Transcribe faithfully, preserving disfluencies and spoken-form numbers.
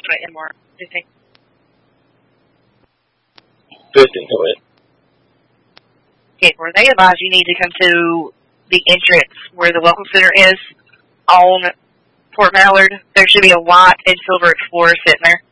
it in more. Do you think? Fifth into it. Okay, where they advise you need to come to the entrance where the Welcome Center is on Port Mallard. There should be a white and silver Explorer sitting there.